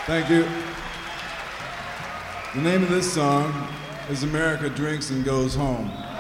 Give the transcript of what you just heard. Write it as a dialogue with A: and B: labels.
A: Thank you. The name of this song is America Drinks and Goes Home.